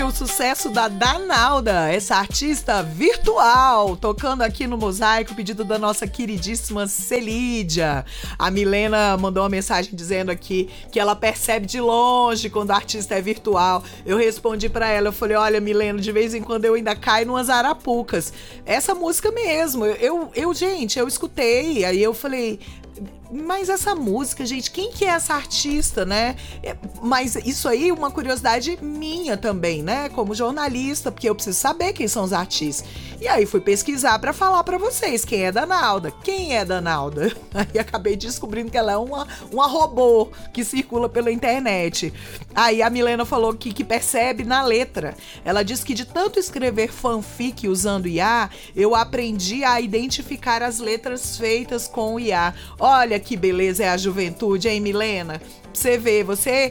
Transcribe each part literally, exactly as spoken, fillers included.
o sucesso da Danalda, essa artista virtual, tocando aqui no Mosaico, pedido da nossa queridíssima Celídia. A Milena mandou uma mensagem dizendo aqui que ela percebe de longe quando a artista é virtual. Eu respondi pra ela, eu falei, olha, Milena, de vez em quando eu ainda caio numas arapucas. Essa música mesmo, eu, eu gente, eu escutei, aí eu falei... Mas essa música, gente, quem que é essa artista, né? É, mas isso aí é uma curiosidade minha também, né? Como jornalista, porque eu preciso saber quem são os artistas. E aí fui pesquisar pra falar pra vocês quem é Danalda. Quem é Danalda? Aí acabei descobrindo que ela é uma, uma robô que circula pela internet. Aí a Milena falou que, que percebe na letra. Ela disse que de tanto escrever fanfic usando I A, eu aprendi a identificar as letras feitas com o I A. Olha que beleza é a juventude, hein, Milena? Você vê, você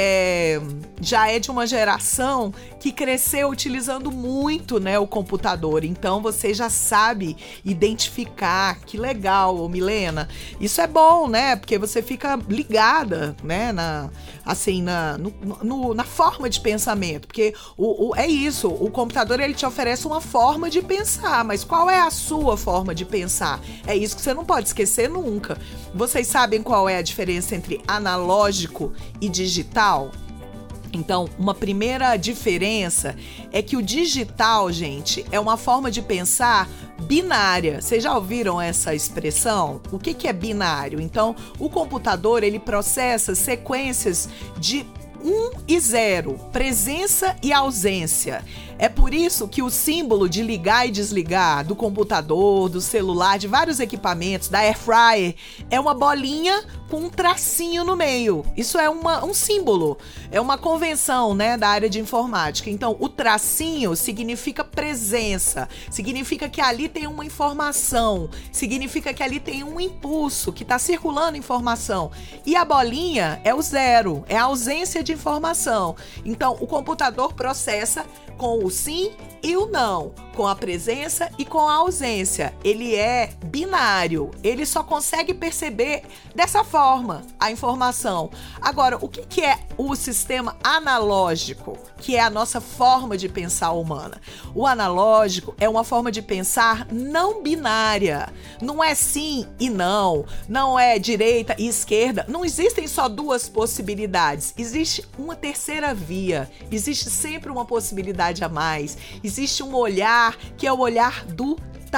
é, já é de uma geração que cresceu utilizando muito, né, o computador. Então você já sabe identificar. Que legal, Milena. Isso é bom, né? Porque você fica ligada, né, na, assim, na, no, no, na forma de pensamento. Porque o, o, é isso, o computador ele te oferece uma forma de pensar, mas qual é a sua forma de pensar? É isso que você não pode esquecer nunca. Vocês sabem qual é a diferença entre analógico e digital? Então, uma primeira diferença é que o digital, gente, é uma forma de pensar binária. Vocês já ouviram essa expressão? O que que é binário? Então, o computador, ele processa sequências de um e zero, presença e ausência. É por isso que o símbolo de ligar e desligar do computador, do celular, de vários equipamentos, da air fryer, é uma bolinha com um tracinho no meio. Isso é uma, um símbolo, é uma convenção, né, da área de informática. Então, o tracinho significa presença, significa que ali tem uma informação, significa que ali tem um impulso, que está circulando informação. E a bolinha é o zero, é a ausência de informação. Então, o computador processa com o sim e o não, com a presença e com a ausência. Ele é binário, ele só consegue perceber dessa forma a informação. Agora, o que que é o sistema analógico, que é a nossa forma de pensar humana? O analógico é uma forma de pensar não binária, não é sim e não, não é direita e esquerda, não existem só duas possibilidades, existe uma terceira via, existe sempre uma possibilidade a mais, existe um olhar que é o olhar do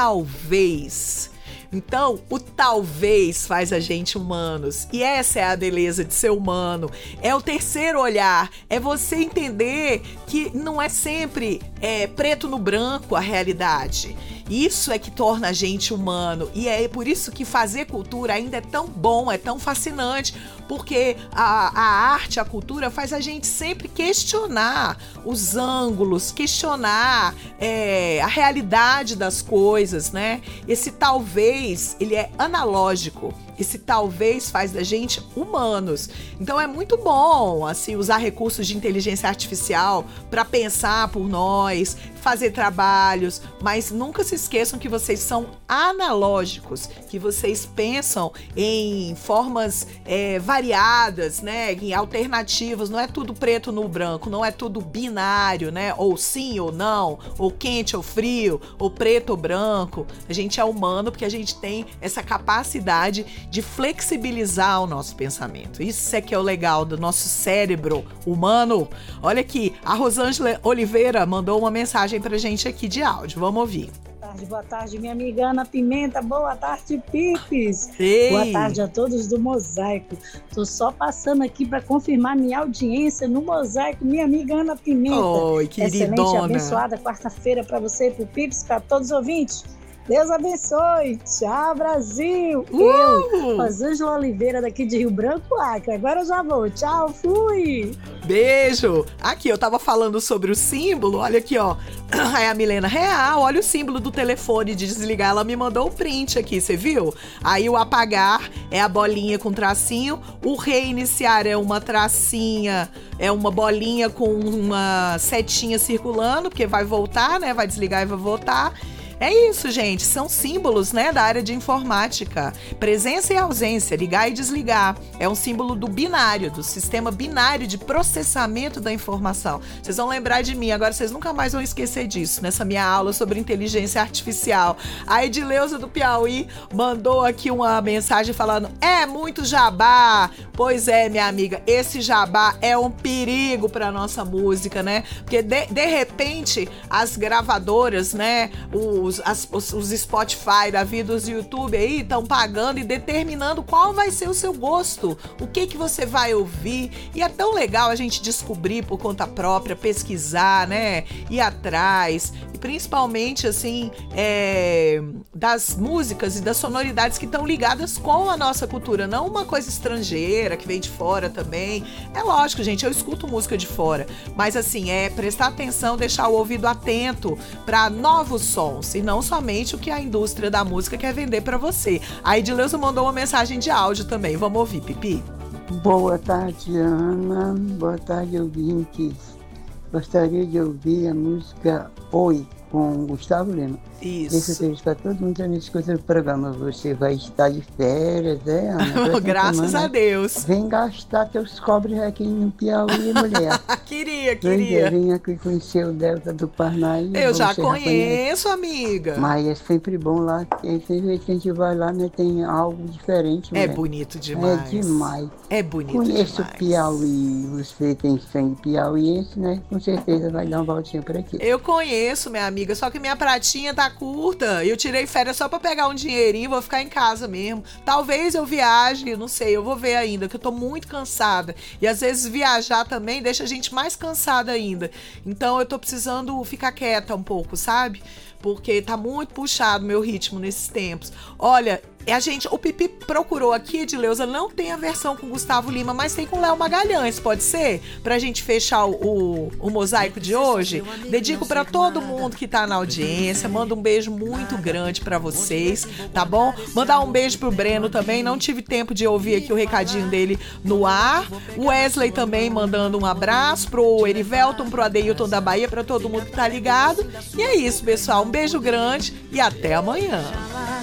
talvez. Então, o talvez faz a gente humanos. E essa é a beleza de ser humano. É o terceiro olhar. É você entender que não é sempre é, preto no branco a realidade. Isso é que torna a gente humano. E é por isso que fazer cultura ainda é tão bom, é tão fascinante. Porque a, a arte, a cultura faz a gente sempre questionar os ângulos, questionar é, a realidade das coisas, né? Esse talvez, ele é analógico. Esse talvez faz da gente humanos. Então é muito bom, assim, usar recursos de inteligência artificial para pensar por nós, fazer trabalhos, mas nunca se esqueçam que vocês são analógicos, que vocês pensam em formas é, variadas, né, em alternativas, não é tudo preto no branco, não é tudo binário, né, ou sim ou não, ou quente ou frio, ou preto ou branco. A gente é humano porque a gente tem essa capacidade de flexibilizar o nosso pensamento. Isso é que é o legal do nosso cérebro humano. Olha aqui, a Rosângela Oliveira mandou uma mensagem pra gente aqui de áudio. Vamos ouvir. Boa tarde, boa tarde, minha amiga Ana Pimenta. Boa tarde, Pipes. Ei. Boa tarde a todos do Mosaico. Tô só passando aqui para confirmar minha audiência no Mosaico, minha amiga Ana Pimenta. Oi, queridona. Excelente, abençoada quarta-feira para você, pro Pipes, para todos os ouvintes. Deus abençoe. Tchau, Brasil. Uh! Eu, Rosângela Oliveira, daqui de Rio Branco, Acre. Agora eu já vou. Tchau, fui. Beijo. Aqui, eu tava falando sobre o símbolo. Olha aqui, ó. Aí a Milena, real, olha o símbolo do telefone de desligar. Ela me mandou o print aqui, você viu? Aí o apagar é a bolinha com tracinho. O reiniciar é uma tracinha, é uma bolinha com uma setinha circulando, porque vai voltar, né? Vai desligar e vai voltar. É isso, gente, são símbolos, né, da área de informática. Presença e ausência, ligar e desligar. É um símbolo do binário, do sistema binário de processamento da informação. Vocês vão lembrar de mim, agora vocês nunca mais vão esquecer disso, nessa minha aula sobre inteligência artificial. A Edileuza do Piauí mandou aqui uma mensagem falando: é muito jabá. Pois é, minha amiga, esse jabá é um perigo para nossa música, né? Porque de, de repente as gravadoras, né, os, as, os, os Spotify da vida, os YouTube aí estão pagando e determinando qual vai ser o seu gosto, o que que você vai ouvir. E é tão legal a gente descobrir por conta própria, pesquisar, né, ir atrás, e principalmente assim, é, das músicas e das sonoridades que estão ligadas com a nossa cultura, não uma coisa estrangeira que vem de fora também. É lógico, gente, eu escuto música de fora, mas assim, é prestar atenção, deixar o ouvido atento para novos sons e não somente o que a indústria da música quer vender para você. A Edileuza mandou uma mensagem de áudio também, vamos ouvir, Pipi? Boa tarde, Ana. Boa tarde, ouvintes. Gostaria de ouvir a música Oi, com Gustavo Lima. Isso. Esse beijo para todo mundo que me escuta no programa. Você vai estar de férias, é, Ana? Graças semana, a Deus. Vem gastar teus cobres aqui no Piauí, mulher. Queria, queria. É, vem aqui conhecer o Delta do Parnaíba. Eu já conheço, amiga. Mas é sempre bom lá. Tem vez que a gente vai lá, né? Tem algo diferente. É mulher. bonito demais. É demais. É bonito Conheço demais. o Piauí. Você tem sangue piauiense, né? Com certeza vai dar um voltinho por aqui. Eu conheço, minha amiga, só que minha pratinha tá curta. Eu tirei férias só pra pegar um dinheirinho, vou ficar em casa mesmo. Talvez eu viaje, não sei, eu vou ver ainda, que eu tô muito cansada. E às vezes viajar também deixa a gente mais cansada ainda. Então eu tô precisando ficar quieta um pouco, sabe? Porque tá muito puxado o meu ritmo nesses tempos. Olha, a gente, o Pipi procurou aqui, Edileuza, não tem a versão com Gustavo Lima, mas tem com Léo Magalhães, pode ser? Pra gente fechar o, o, o mosaico de hoje. Dedico pra todo mundo que tá na audiência, mando um beijo muito grande pra vocês, tá bom? Mandar um beijo pro Breno também, não tive tempo de ouvir aqui o recadinho dele no ar. O Wesley também mandando um abraço pro Erivelton, pro Adeilton da Bahia, pra todo mundo que tá ligado. E é isso, pessoal, um beijo grande e até amanhã.